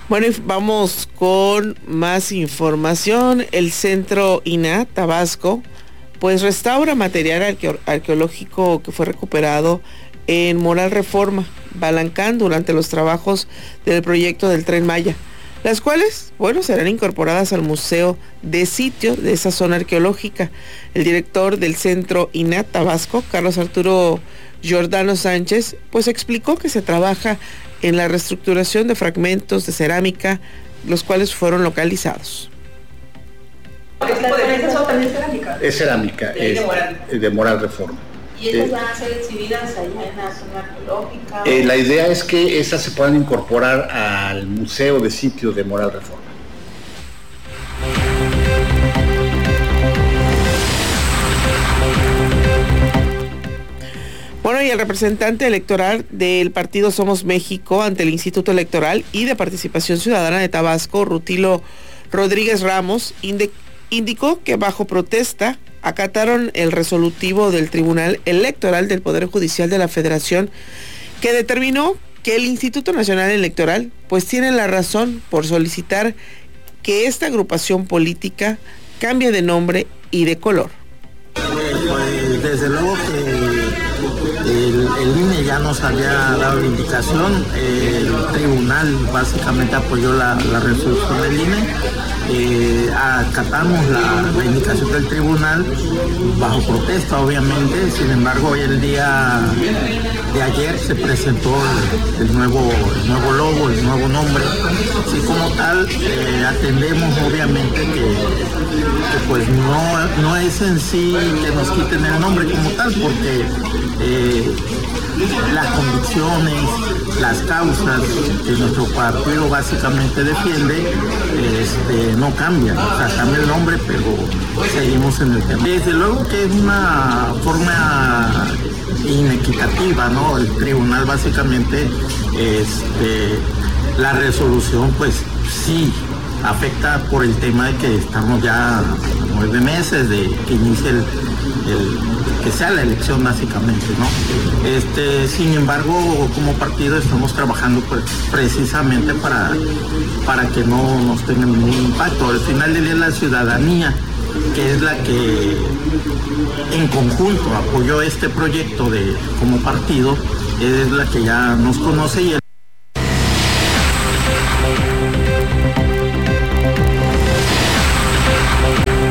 Bueno, y vamos con más información. El Centro INAH Tabasco pues restaura material arqueológico que fue recuperado en Moral Reforma, Balancán, durante los trabajos del proyecto del Tren Maya, las cuales, bueno, serán incorporadas al Museo de Sitio de esa zona arqueológica. El director del Centro INAH Tabasco, Carlos Arturo Giordano Sánchez, pues explicó que se trabaja en la reestructuración de fragmentos de cerámica, los cuales fueron localizados. Es cerámica, es de Moral Reforma. ¿Y esas van a ser exhibidas allá en la zona arqueológica? La idea es que esas se puedan incorporar al Museo de Sitios de Moral Reforma. Bueno, y el representante electoral del partido Somos México ante el Instituto Electoral y de Participación Ciudadana de Tabasco, Rutilo Rodríguez Ramos, indicó que bajo protesta acataron el resolutivo del Tribunal Electoral del Poder Judicial de la Federación, que determinó que el Instituto Nacional Electoral pues tiene la razón por solicitar que esta agrupación política cambie de nombre y de color. Pues desde luego que el INE ya nos había dado la indicación, el tribunal básicamente apoyó la resolución del INE, acatamos la indicación del tribunal bajo protesta obviamente. Sin embargo, hoy el día de ayer se presentó el nuevo logo, el nuevo nombre. Así como tal, atendemos obviamente que pues no es en sí que nos quiten el nombre como tal, porque las convicciones, las causas que nuestro partido básicamente defiende no cambian. O sea, cambia el nombre, pero seguimos en el tema. Desde luego que es una forma inequitativa, ¿no? El tribunal básicamente, la resolución pues sí afecta por el tema de que estamos ya a 9 meses de que inicie que sea la elección básicamente, ¿no? Sin embargo, como partido estamos trabajando pues, precisamente para que no nos tenga ningún impacto. Al final del día la ciudadanía, que es la que en conjunto apoyó este proyecto como partido, es la que ya nos conoce.